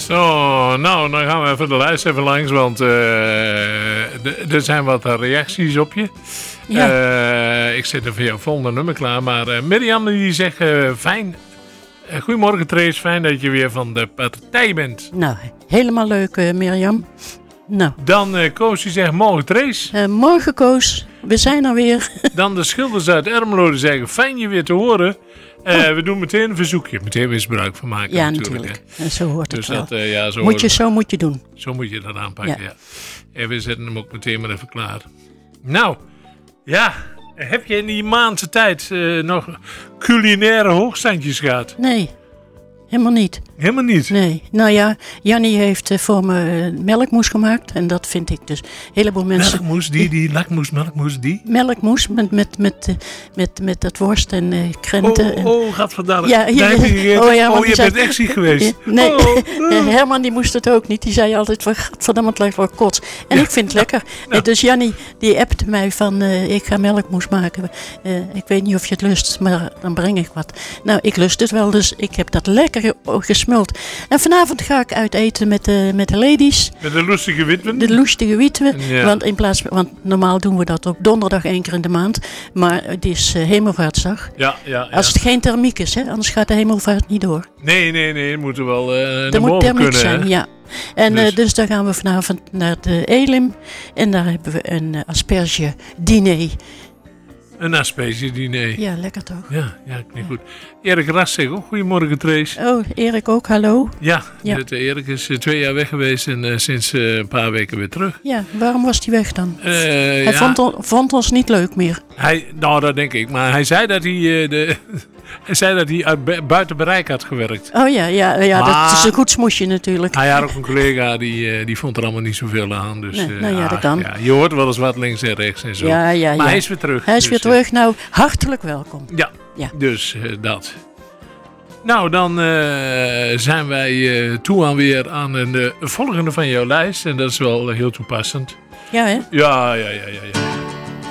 Zo, nou, dan gaan we even de lijst even langs, want er zijn wat reacties op je. Ja. Ik zit er voor jou volgende nummer klaar, maar Mirjam die zegt fijn. Goedemorgen Trace, fijn dat je weer van de partij bent. Nou, helemaal leuk Mirjam. Nou. Dan Koos die zegt morgen Trace. Morgen Koos, we zijn er weer. Dan de schilders uit Ermelo die zeggen fijn je weer te horen. We doen meteen een verzoekje, meteen misbruik van maken. Ja, natuurlijk. En zo hoort het dus wel. Dat, zo moet je doen. Zo moet je dat aanpakken, ja. En we zetten hem ook meteen maar even klaar. Nou, ja, heb je in die maandse tijd nog culinaire hoogstandjes gehad? Nee, helemaal niet. Helemaal niet? Nee. Nou ja, Jannie heeft voor me melkmoes gemaakt. En dat vind ik dus een heleboel mensen... Melkmoes, die lakmoes, die? Melkmoes met dat worst en krenten. Gaat vandaag. Ja, je bent echt ziek geweest. Nee, Herman die moest het ook niet. Die zei altijd, gadverdamme, het lijkt wel kots. En ik vind het lekker. Nou. Dus Jannie, die appte mij van, ik ga melkmoes maken. Ik weet niet of je het lust, maar dan breng ik wat. Nou, ik lust het wel, dus ik heb dat lekker gesmuld. En vanavond ga ik uit eten met de ladies. Met de lustige witwen? De lustige witwen. Ja. Want normaal doen we dat op donderdag 1 keer in de maand. Maar het is hemelvaartsdag. Ja. Als het geen thermiek is, hè, anders gaat de hemelvaart niet door. Nee, het moet er wel er moet thermiek zijn, hè? Ja. En dus daar gaan we vanavond naar de Elim. En daar hebben we een asperge diner. Een asperge-diner. Ja, lekker toch? Ja, klinkt goed. Erik Ras zegt ook goedemorgen Trace. Oh, Erik ook, hallo. Ja. Erik is 2 jaar weg geweest en sinds een paar weken weer terug. Ja, waarom was hij weg dan? Hij vond ons niet leuk meer. Nou, dat denk ik. Maar hij zei dat hij buiten bereik had gewerkt. Oh ja, dat is een goed smoesje natuurlijk. Hij had ook een collega die vond er allemaal niet zoveel aan. Dus, dat kan. Ja, je hoort wel eens wat links en rechts en zo. Ja. Maar hij is weer terug. Hij is weer terug. Nou, hartelijk welkom. Ja. Dus dat. Nou, dan zijn wij toe aan de volgende van jouw lijst. En dat is wel heel toepassend. Ja, hè? Ja.